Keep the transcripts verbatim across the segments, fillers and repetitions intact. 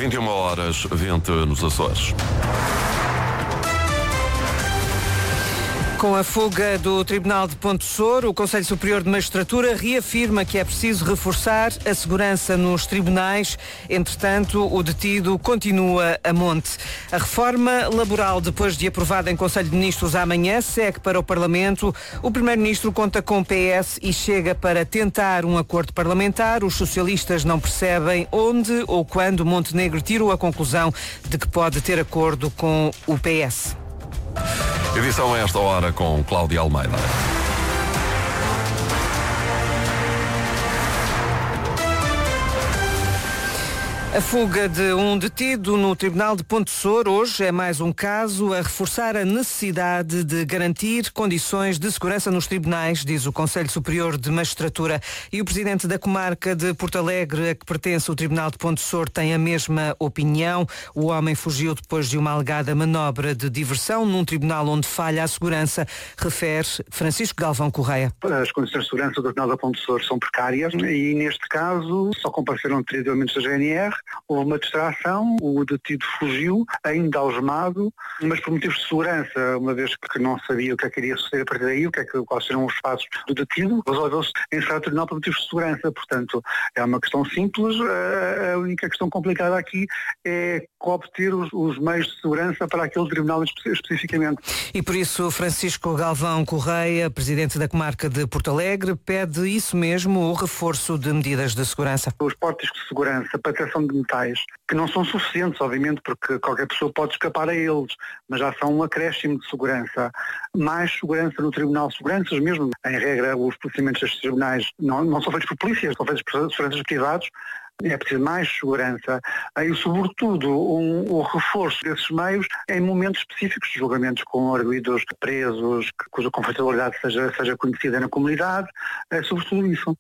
vinte e uma horas, vinte nos Açores. Com a fuga do Tribunal de Ponte Sor, o Conselho Superior de Magistratura reafirma que é preciso reforçar a segurança nos tribunais. Entretanto, o detido continua a monte. A reforma laboral, depois de aprovada em Conselho de Ministros amanhã, segue para o Parlamento. O Primeiro-Ministro conta com o P S e chega para tentar um acordo parlamentar. Os socialistas não percebem onde ou quando Montenegro tirou a conclusão de que pode ter acordo com o P S. Edição a esta hora com Cláudia Almeida. A fuga de um detido no Tribunal de Ponte Sor hoje é mais um caso a reforçar a necessidade de garantir condições de segurança nos tribunais, diz o Conselho Superior de Magistratura. E o presidente da comarca de Porto Alegre, a que pertence o Tribunal de Ponte Sor, tem a mesma opinião. O homem fugiu depois de uma alegada manobra de diversão num tribunal onde falha a segurança, refere Francisco Galvão Correia. As condições de segurança do Tribunal da Ponte Sor são precárias e, neste caso, só compareceram três elementos da G N R. Houve uma distração, o detido fugiu, ainda algemado, mas por motivos de segurança, uma vez que não sabia o que é que iria suceder a partir daí, o que é que, quais serão os passos do detido, resolveu-se encerrar o tribunal por motivos de segurança. Portanto, é uma questão simples, a única questão complicada aqui é obter os, os meios de segurança para aquele tribunal espe- especificamente. E por isso, Francisco Galvão Correia, presidente da comarca de Porto Alegre, pede isso mesmo, o reforço de medidas de segurança. Os pórticos de segurança para detecção de metais, que não são suficientes, obviamente, porque qualquer pessoa pode escapar a eles, mas já são um acréscimo de segurança. Mais segurança no tribunal, seguranças mesmo. Em regra, os procedimentos destes tribunais não, não são feitos por polícias, são feitos por seguranças privados. É preciso mais segurança e, sobretudo, um, o reforço desses meios em momentos específicos de julgamentos com arguidos presos, cuja confidencialidade seja, seja conhecida na comunidade, é sobretudo isso.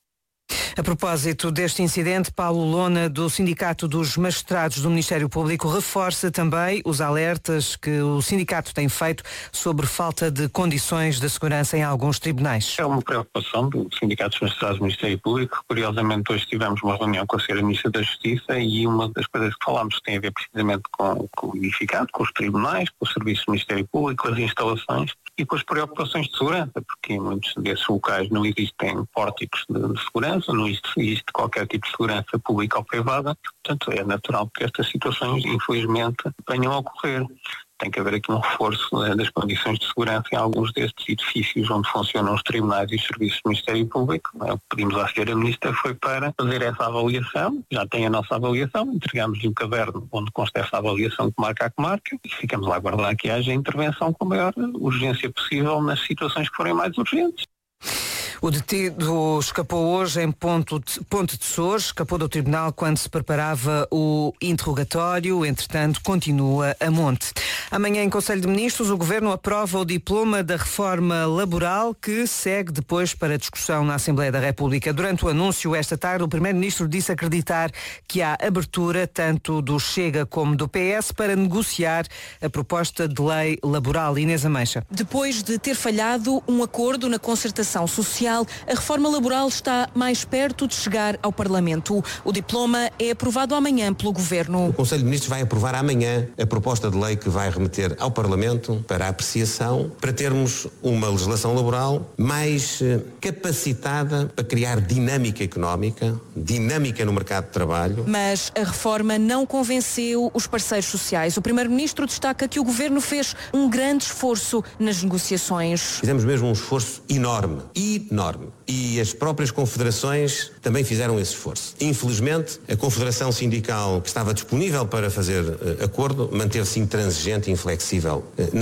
A propósito deste incidente, Paulo Lona, do Sindicato dos Magistrados do Ministério Público, reforça também os alertas que o sindicato tem feito sobre falta de condições de segurança em alguns tribunais. É uma preocupação do Sindicato dos Magistrados do Ministério Público. Curiosamente, hoje tivemos uma reunião com a senhora Ministra da Justiça e uma das coisas que falámos tem a ver precisamente com, com o edificado, com os tribunais, com o Serviço do Ministério Público, com as instalações e com as preocupações de segurança, porque em muitos desses locais não existem pórticos de, de segurança, não existe, existe qualquer tipo de segurança pública ou privada, portanto é natural que estas situações, infelizmente, venham a ocorrer. Tem que haver aqui um reforço, né, das condições de segurança em alguns destes edifícios onde funcionam os tribunais e os serviços do Ministério Público. O que pedimos à senhora Ministra foi para fazer essa avaliação, já tem a nossa avaliação, entregamos-lhe um caderno onde consta essa avaliação comarca a comarca e ficamos lá a aguardar que haja intervenção com a maior urgência possível nas situações que forem mais urgentes. O detido escapou hoje em Ponto de, Ponte de Sor, escapou do tribunal quando se preparava o interrogatório, entretanto continua a monte. Amanhã em Conselho de Ministros o Governo aprova o diploma da reforma laboral que segue depois para discussão na Assembleia da República. Durante o anúncio esta tarde o Primeiro-Ministro disse acreditar que há abertura tanto do Chega como do P S para negociar a proposta de lei laboral. Inês Ameixa. Depois de ter falhado um acordo na concertação social, a reforma laboral está mais perto de chegar ao Parlamento. O diploma é aprovado amanhã pelo Governo. O Conselho de Ministros vai aprovar amanhã a proposta de lei que vai remeter ao Parlamento para apreciação, para termos uma legislação laboral mais capacitada para criar dinâmica económica, dinâmica no mercado de trabalho. Mas a reforma não convenceu os parceiros sociais. O Primeiro-Ministro destaca que o Governo fez um grande esforço nas negociações. Fizemos mesmo um esforço enorme, enorme. E as próprias confederações também fizeram esse esforço. Infelizmente, a confederação sindical que estava disponível para fazer uh, acordo manteve-se intransigente e inflexível. Uh,